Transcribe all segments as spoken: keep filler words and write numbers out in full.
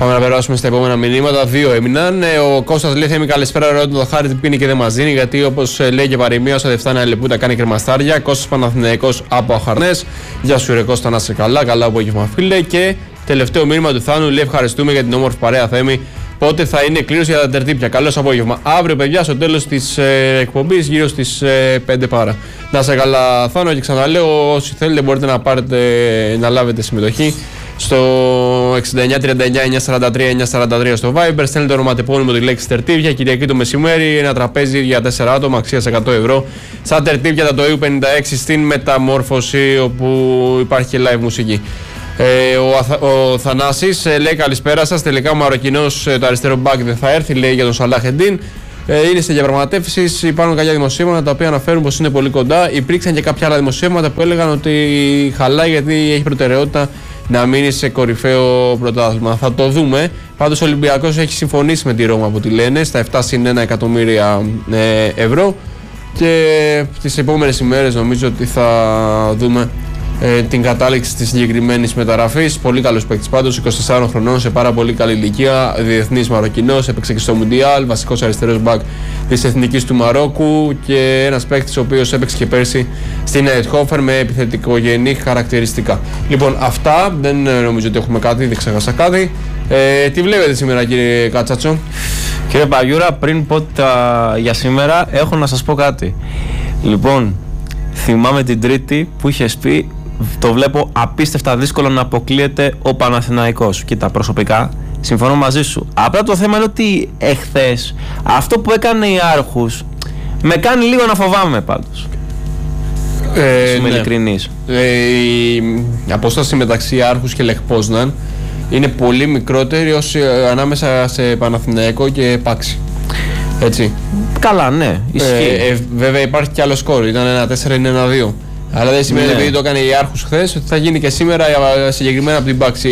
Πάμε να περάσουμε στα επόμενα μηνύματα. Δύο έμειναν. Ο Κώστας λέει: Θέμη, καλησπέρα. Ρωτώ το χάρη τι πίνει και δεν μας δίνει. Γιατί όπως λέει και παροιμία, όσο δεν φτάνει άλλη λεπούτα κάνει κρεμαστάρια. Κώστας Παναθηναϊκός από Αχαρνές. Γεια σου, ρε Κώστα, να είσαι καλά. Καλά απόγευμα, φίλε. Και τελευταίο μήνυμα του Θάνου: λέει: ευχαριστούμε για την όμορφη παρέα, Θέμη. Πότε θα είναι κλήρωση για τα τερτύπια. Καλώς απόγευμα. Αύριο, παιδιά, στο τέλος της ε, εκπομπής, γύρω στις ε, πέντε παρά. Να είσαι καλά, Θάνο, και ξαναλέω: όσοι θέλετε, μπορείτε να, πάρετε, να λάβετε συμμετοχή στο εξήντα εννιά τριάντα εννιά εννιακόσια σαράντα τρία εννιακόσια σαράντα τρία στο Viber. Στέλνετε ονοματεπώνυμο τη λέξη τερτύπια. Κυριακή το μεσημέρι, ένα τραπέζι για τέσσερα άτομα αξίας εκατό ευρώ. Στα τερτύπια τα το ι γιου πενήντα έξι στην Μεταμόρφωση, όπου υπάρχει και live μουσική. Ε, ο, Αθα, ο Θανάσης ε, λέει: καλησπέρα σας. Τελικά ο Μαροκινός ε, το αριστερό μπακ δεν θα έρθει, λέει, για τον Σαλάχεντιν. Ε, είναι σε διαπραγματεύσεις. Υπάρχουν κάποια δημοσίευματα τα οποία αναφέρουν πως είναι πολύ κοντά. Υπήρξαν και κάποια άλλα δημοσίευματα που έλεγαν ότι χαλάει γιατί έχει προτεραιότητα να μείνει σε κορυφαίο πρωτάθλημα. Θα το δούμε. Πάντως ο Ολυμπιακός έχει συμφωνήσει με τη Ρώμα, από ό,τι λένε, στα επτά συν ένα εκατομμύρια ε, ευρώ. Και τις επόμενες ημέρες νομίζω ότι θα δούμε ε, την κατάληξη της συγκεκριμένης μεταγραφής. Πολύ καλός παίκτης πάντως, είκοσι τεσσάρων χρονών, σε πάρα πολύ καλή ηλικία. Διεθνής Μαροκινός, έπαιξε και στο Μουντιάλ. Βασικός αριστερός μπακ της Εθνικής του Μαρόκου. Και ένας παίκτης ο οποίος έπαιξε και πέρσι στην Αιτχόφερ με επιθετικογενή χαρακτηριστικά. Λοιπόν, αυτά. Δεν νομίζω ότι έχουμε κάτι, δεν ξέχασα κάτι. Ε, τι βλέπετε σήμερα, κύριε Κατσάτσο? Κύριε Παγιούρα, πριν πω τα... για σήμερα, έχω να σας πω κάτι. Λοιπόν, θυμάμαι την Τρίτη που είχες πει: το βλέπω απίστευτα δύσκολο να αποκλείεται ο Παναθηναϊκός. Κοίτα, προσωπικά συμφωνώ μαζί σου. Απλά το θέμα είναι ότι εχθές αυτό που έκανε οι Άρχους με κάνει λίγο να φοβάμαι πάντως. Ε, Είμαι ναι. ειλικρινής. Ε, η απόσταση μεταξύ Άρχους και Λεχπόσναν είναι πολύ μικρότερη ως ανάμεσα σε Παναθηναϊκό και Πάξη. Έτσι. Καλά, ναι, ισχύει. Ε, ε, βέβαια υπάρχει κι άλλο σκορ, ήταν ένα τέσσερα, είναι ένα δύο. Αλλά δεν σημαίνει, ναι, επειδή το έκανε η Άρχους χθες, ότι θα γίνει και σήμερα συγκεκριμένα από την Πάξη.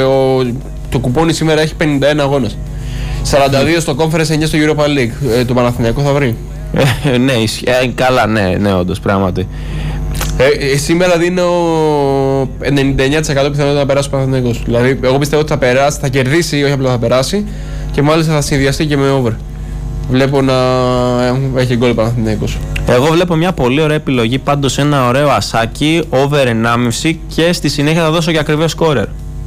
Το κουπόνι σήμερα έχει πενήντα ένα αγώνες. σαράντα δύο στο Conference, εννιά στο Europa League. Ε, το Παναθηναϊκό θα βρει. Ε, ναι, ε, καλά, ναι, ναι, όντως, πράγματι. Ε, ε, σήμερα δίνω ενενήντα εννιά τοις εκατό πιθανότητα να περάσει ο Παναθηναϊκός. Δηλαδή, εγώ πιστεύω ότι θα περάσει, θα κερδίσει, όχι απλά θα περάσει, και μάλιστα θα συνδυαστεί και με over. Βλέπω να έχει γκολ ο Παναθηναϊκός. Εγώ βλέπω μια πολύ ωραία επιλογή, πάντως ένα ωραίο ασάκι, over ενάμιση, και στη συνέχεια θα δώσω και ακριβές σκόρερ.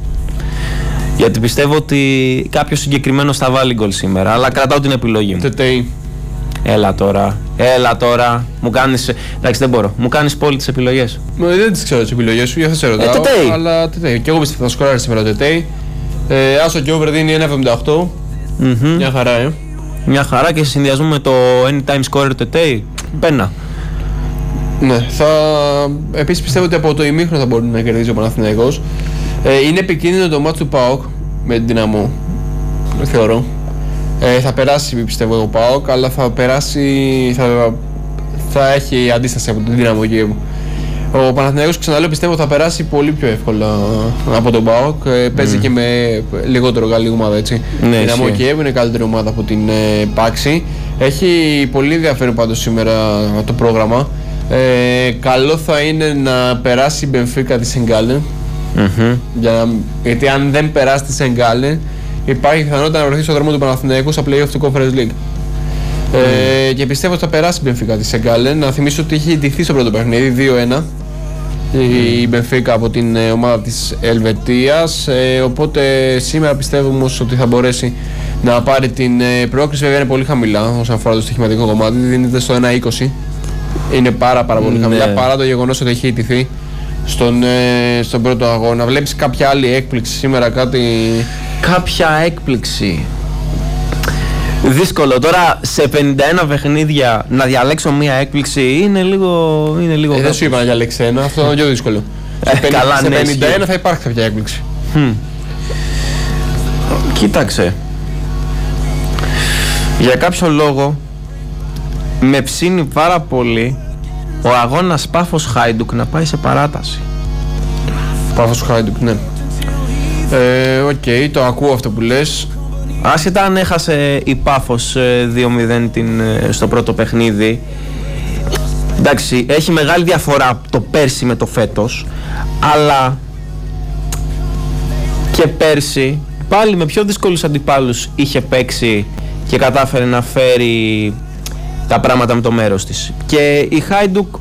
Γιατί πιστεύω ότι κάποιος συγκεκριμένος θα βάλει γκολ σήμερα, αλλά κρατάω την επιλογή μου. Τετέι. Έλα τώρα, έλα τώρα. Μου κάνεις. Εντάξει, δεν μπορώ. Μου κάνεις πόλη τις επιλογές. Μα, δεν τις ξέρω τις επιλογές σου, για αυτό σε ρωτάω. Ε, τετέι. Αλλά τετέι. Και εγώ πιστεύω θα σκοράρει σήμερα το τετέι. Ε, άσο και over δίνει ένα εβδομήντα οκτώ. Mm-hmm. Μια χαρά, ε. Μια χαρά, και σε συνδυασμό με το anytime scorer τετέι. Πένα. Ναι, θα... Επίσης πιστεύω ότι από το ημίχρονο θα μπορεί να κερδίσει ο Παναθηναϊκός. Ε, είναι επικίνδυνο το μάτς του ΠΑΟΚ με την Δυναμό, θεωρώ. Ε, θα περάσει, πιστεύω, ο ΠΑΟΚ, αλλά θα περάσει, θα, θα έχει αντίσταση από την Δυναμό Κιέβου. Ο Παναθηναϊκός, ξαναλέω, πιστεύω θα περάσει πολύ πιο εύκολα από τον ΠΑΟΚ. Ε, παίζει mm. και με λιγότερο καλή ομάδα, έτσι. Ναι, η Δυναμό Κιέβου είναι καλύτερη ομάδα από την ε, Πάξη. Έχει πολύ ενδιαφέρον πάντως σήμερα το πρόγραμμα. Ε, καλό θα είναι να περάσει η Μπενφίκα τη Σενγκάλε. Mm-hmm. Για, γιατί αν δεν περάσει τη Σενγκάλε, υπάρχει πιθανότητα να βρεθεί στο δρόμο του Παναθηναϊκού στα play-off του Conference League. Mm. Ε, και πιστεύω ότι θα περάσει η Μπενφίκα τη Σενγκάλε. Να θυμίσω ότι είχε ιτηθεί στο πρώτο παιχνίδι δύο ένα mm. η Μπενφίκα από την ε, ομάδα της Ελβετίας. Ε, οπότε σήμερα πιστεύω όμως ότι θα μπορέσει να πάρει την ε, πρόκριση. Βέβαια είναι πολύ χαμηλά όσον αφορά το στοιχηματικό κομμάτι. Δίνεται στο ένα είκοσι. Είναι πάρα, πάρα πολύ mm, χαμηλά, ναι. Παρά το γεγονός ότι έχει ιτηθεί στον, ε, στον πρώτο αγώνα. Βλέπεις κάποια άλλη έκπληξη σήμερα, κάτι? Κάποια έκπληξη. Δύσκολο. Τώρα σε πενήντα ένα παιχνίδια να διαλέξω μία έκπληξη είναι λίγο. Είναι λίγο ε, δεν σου είπα να διαλέξει ένα, αυτό είναι πιο δύσκολο. Ε, σε πενήντα, καλά, σε ναι, πενήντα ένα ισχύει. θα υπάρχει κάποια έκπληξη. Hm. Κοίταξε. Για κάποιο λόγο με ψήνει πάρα πολύ ο αγώνας Πάφος Χάιντουκ να πάει σε παράταση. Πάφος Χάιντουκ, ναι. Ε, οκ, okay, το ακούω αυτό που λες. Άσχετα αν έχασε η Πάφος δύο μηδέν την, στο πρώτο παιχνίδι. Εντάξει, έχει μεγάλη διαφορά το πέρσι με το φέτος, αλλά και πέρσι πάλι με πιο δύσκολους αντιπάλους είχε παίξει και κατάφερε να φέρει τα πράγματα με το μέρος της. Και η Χάιντουκ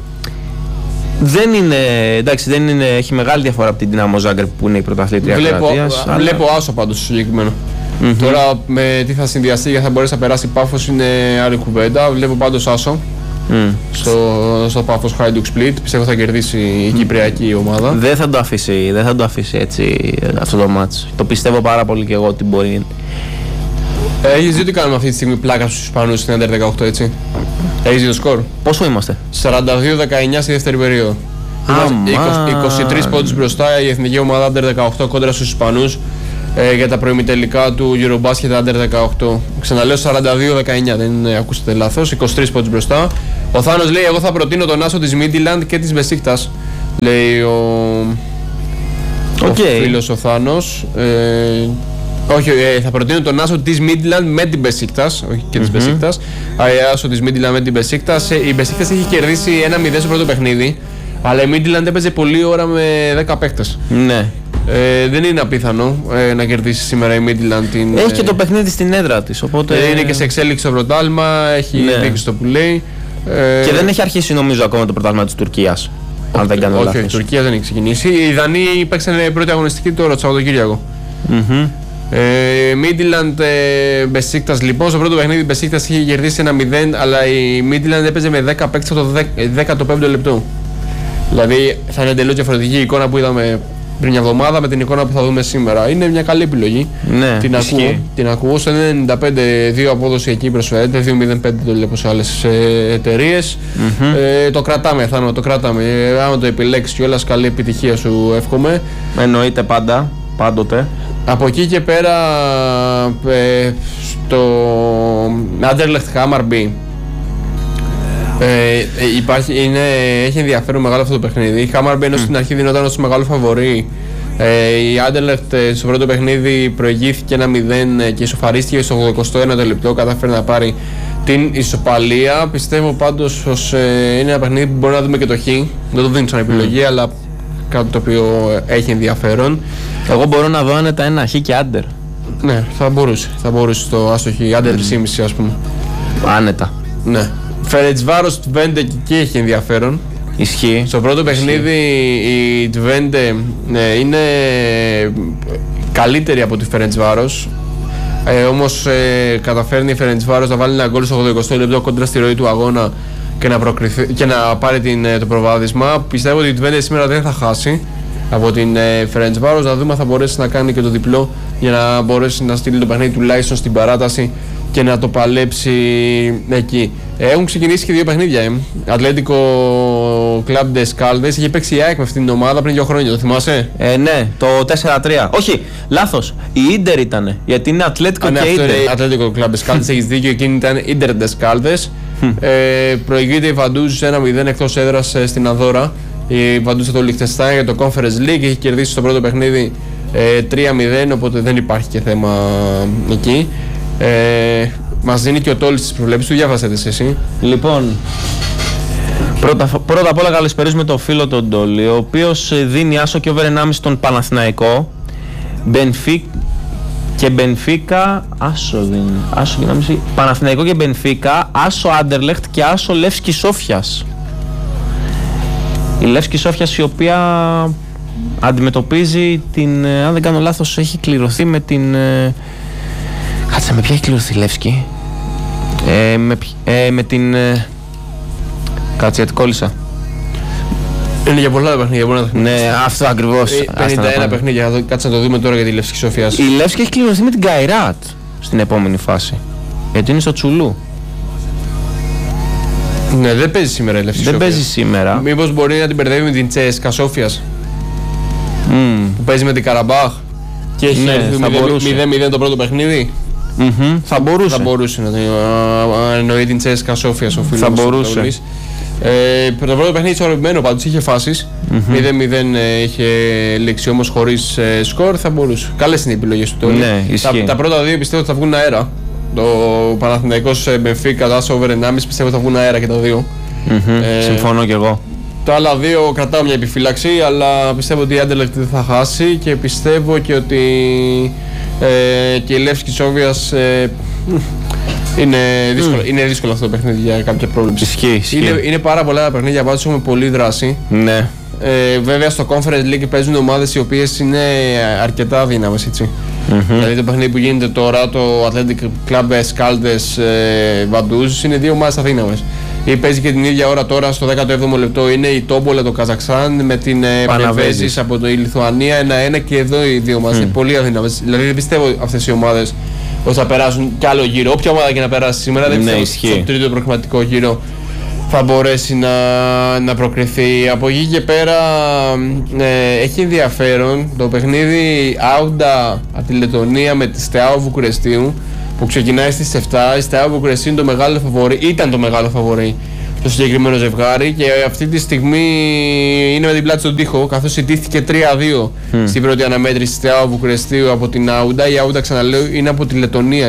δεν είναι, εντάξει, δεν είναι, έχει μεγάλη διαφορά από την Δυναμό Ζάγκρεπ που είναι η πρωταθλήτρια Κροατίας. Αλλά... Βλέπω άσο πάντως στο συγκεκριμένο. Mm-hmm. Τώρα με τι θα συνδυαστεί για θα μπορέσει να περάσει Πάφος είναι άλλη κουβέντα. Βλέπω πάντως άσο mm. στο, στο Πάφος Χάιντουκ Split. Πιστεύω θα κερδίσει η Κυπριακή ομάδα. Δεν θα το αφήσει, δεν θα το αφήσει έτσι αυτό το μάτς. Το πιστεύω πάρα πολύ και εγώ ότι μπορεί. Έχεις δει τι κάνουμε αυτή τη στιγμή πλάκα στους Ισπανούς στην Under δεκαοκτώ, έτσι? Έχεις δει το σκορ? Πόσο είμαστε? σαράντα δύο δεκαεννιά στη δεύτερη περίοδο. είκοσι τρεις πόντους μπροστά η εθνική ομάδα Under δεκαοκτώ κόντρα στους Ισπανούς ε, για τα προημιτελικά του Eurobasket Under δεκαοκτώ. Ξαναλέω σαράντα δύο δεκαεννιά, δεν ακούσατε λάθος, είκοσι τρεις πόντους μπροστά. Ο Θάνος λέει: εγώ θα προτείνω τον άσο της Midland και της Μπεσίκτας. Λέει ο, okay. ο φίλος ο Θάνος. Ε, Όχι, ε, θα προτείνω τον άσο της Midland με την Μπεσίκτας, όχι και της mm-hmm. Μπεσίκτας. Άσο της Midland με την Μπεσίκτας. Η Μπεσίκτας έχει κερδίσει ένα μηδέν στο πρώτο παιχνίδι, αλλά η Midland έπαιζε πολλή ώρα με δέκα παίκτες. Ναι. Ε, δεν είναι απίθανο ε, να κερδίσει σήμερα η Midland την. Έχει και το παιχνίδι στην έδρα της, οπότε. Ε, είναι και σε εξέλιξη στο πρωτάθλημα, έχει ναι. δείξει στο που λέει. Ε, και δεν έχει αρχίσει νομίζω ακόμα το πρωτάθλημα της Τουρκίας. Αν δεν κάνω λάθος. Όχι, η Τουρκία δεν έχει ξεκινήσει. Οι Δανείοι παίξαν πρώτη αγωνιστική τώρα το Σαββατοκύριακο. Mm-hmm. Ε, Midland ε, Μπεσίκτας λοιπόν, στο πρώτο παιχνίδι η Μπεσίκτας είχε κερδίσει ένα μηδέν, αλλά η Midland έπαιζε με δέκα παίκτες από το δέκατο πέμπτο λεπτό. Δηλαδή θα είναι εντελώς διαφορετική η εικόνα που είδαμε πριν μια εβδομάδα με την εικόνα που θα δούμε σήμερα. Είναι μια καλή επιλογή. Ναι, την, ακούω, την ακούω. Στο ενενήντα πέντε δύο απόδοση εκεί προσφέρεται, δύο μηδέν πέντε το λέω σε άλλες ε, εταιρείες. Mm-hmm. Ε, το κρατάμε, Θάνο, το κρατάμε. Ε, άμα το επιλέξεις κιόλας, καλή επιτυχία σου εύχομαι. Εννοείται πάντα, πάντοτε. Από εκεί και πέρα ε, στο Anderlecht Hammarby ε, υπάρχει, είναι, έχει ενδιαφέρον μεγάλο αυτό το παιχνίδι. Η Hammarby ενώ mm. στην αρχή δινόταν ως μεγάλο φαβορί, ε, η Anderlecht ε, στο πρώτο παιχνίδι προηγήθηκε ένα μηδέν και ισοφαρίστηκε στο ογδοηκοστό ένατο λεπτό, κατάφερε να πάρει την ισοπαλία. Πιστεύω πάντως πως ε, είναι ένα παιχνίδι που μπορεί να δούμε και το χ, δεν το δίνω σαν επιλογή mm. αλλά κάτι το οποίο έχει ενδιαφέρον. Εγώ μπορώ να δω άνετα ένα χ και άντερ. Ναι, θα μπορούσε. Θα μπορούσε το άστοχη άντερ τρία κόμμα πέντε ας πούμε. Άνετα. Ναι. Φερεντσβάρος Τβέντε και εκεί έχει ενδιαφέρον. Ισχύει. Στο πρώτο Ισχύει. παιχνίδι η Τβέντε ναι, είναι καλύτερη από τη Φερεντσβάρος. Ε, όμως ε, καταφέρνει η Φερεντσβάρος να βάλει ένα γκολ στο ογδοηκοστό λεπτό κόντρα στη ροή του αγώνα και να, και να πάρει την, το προβάδισμα. Πιστεύω ότι η Τβέντε σήμερα δεν θα χάσει από την ε, Φερεντσβάρος. Να δούμε αν θα μπορέσει να κάνει και το διπλό για να μπορέσει να στείλει το παιχνίδι τουλάχιστον στην παράταση και να το παλέψει εκεί. Ε, έχουν ξεκινήσει και δύο παιχνίδια. Ε. Ατλέτικο Κλαμπ Ντε Σκάλδες. Είχε παίξει η ΑΕΚ με αυτήν την ομάδα πριν δύο χρόνια, το θυμάσαι? Ε, ναι, το τέσσερα τρία. Όχι, λάθος. Η Ίντερ ήταν. Γιατί είναι Ατλέτικο και Ίντερ. Ατλέτικο Κλαμπ Ντε Σκάλδες, έχεις δίκιο. Εκείνη ήταν Ίντερ Ντε Σκάλδες. ε, προηγείται η Βαντούζ ένα μηδέν εκτός έδρας ε, στην Ανδώρα. Η Βαντούζ το Λιχτενστάιν για το Conference League. Έχει κερδίσει στο πρώτο παιχνίδι ε, τρία μηδέν, οπότε δεν υπάρχει και θέμα εκεί. Ε, μας δίνει και ο Τόλης τις προβλέψεις του, διάβασέ τις εσύ. Λοιπόν, πρώτα, πρώτα απ' όλα καλησπέριζουμε τον φίλο τον Τόλη, ο οποίος δίνει άσο και over ενάμιση στον Παναθηναϊκό. Μπενφίκ και Μπενφίκα, άσο δίνει, άσο και ενάμιση, Παναθηναϊκό και Μπενφίκα, άσο Άντερλεχτ και άσο Λεύσκι Σόφιας. Η Λεύσκι Σόφιας η οποία αντιμετωπίζει την, αν δεν κάνω λάθος, έχει κληρωθεί με την... Κάτσε, με ποια έχει κληρωθεί η Λεύσκι? Ε, με, ε, με την... Ε, κάτσε, γιατί κόλλησα. Είναι για πολλά παιχνίδια, μπορεί να τα Ναι, αυτό ακριβώς. Ε, πενήντα ένα παιχνίδια, κάτσε να το δούμε τώρα για τη Λεύσκι Σόφιας. Η Λεύσκι έχει κληρωθεί με την Καϊράτ στην επόμενη φάση. Γιατί είναι στο Τσουλού. Ναι, δεν παίζει σήμερα η Λεύσκι Δεν Σόφιας. παίζει σήμερα. Μήπως μπορεί να την μπερδεύει με την Τσέσκα Σόφιας Mm. που παίζει με την Καραμπάχ και έχει Ναι, μηδέν μηδέν το πρώτο παιχνίδι. Mm-hmm. Θα μπορούσε. Θα μπορούσε να εννοεί την Τσέσκα Σόφιας ο φίλος. Θα μπορούσε. Ε, το πρώτο παιχνίδι ισορροπημένο πάντως, είχε φάσεις. μηδέν μηδέν ε, είχε λήξει όμως χωρίς ε, σκορ, θα μπορούσε. Καλές είναι οι επιλογές του τώρα. Ναι, τα, τα πρώτα δύο πιστεύω ότι θα βγουν αέρα. Το Παναθηναϊκός Μπενφίκα, το άσο over ενάμιση πιστεύω ότι θα βγουν αέρα και τα δύο. Mm-hmm. Ε, Συμφωνώ κι εγώ. Τα άλλα δύο κρατάω μια επιφύλαξη, αλλά πιστεύω ότι η Anderlecht δεν θα χάσει και πιστεύω και ότι Ε, και η Λεύσκη Σόβιας ε, είναι, δύσκολο, mm. είναι δύσκολο αυτό το παιχνίδι για κάποια πρόβλεψη. Ισχύει, ισχύει. Είναι, είναι πάρα πολλά παιχνίδια, πάντως έχουμε πολλή δράση. Ναι. Ε, βέβαια στο Conference League παίζουν ομάδες οι οποίες είναι αρκετά δύναμες, έτσι. Mm-hmm. Δηλαδή το παιχνίδι που γίνεται τώρα, το Athletic Club Escaldes ε, Vaduz, είναι δύο ομάδες αδύναμες. Ή παίζει και την ίδια ώρα τώρα στο δέκατο έβδομο λεπτό είναι η Τόμπολα το Καζακστάν με την Πανεβέζης από τη Λιθουανία ένα ένα και εδώ οι δύο ομάδες mm. είναι πολύ αδύναμες. Δηλαδή δεν πιστεύω αυτές οι ομάδες ότι θα περάσουν κι άλλο γύρο. Όποια ομάδα και να περάσει σήμερα δεν ναι, πιστεύω στο τρίτο προκριματικό γύρο θα μπορέσει να, να προκριθεί. Από εκεί και πέρα ε, έχει ενδιαφέρον το παιχνίδι Άουντα από τη Λετωνία με τη Στεάο Βουκουρεστίου που ξεκινάει στις επτά. Η Στεάο Βουκουρεστίου είναι το μεγάλο φαβορί, ήταν το μεγάλο φαβορί στο συγκεκριμένο ζευγάρι και αυτή τη στιγμή είναι με την πλάτη στον τοίχο καθώς ιτήθηκε τρία δύο mm. στην πρώτη αναμέτρηση της Στεάο Βουκουρεστίου από την Άουντα. Η Άουντα, ξαναλέω, είναι από τη Λετωνία.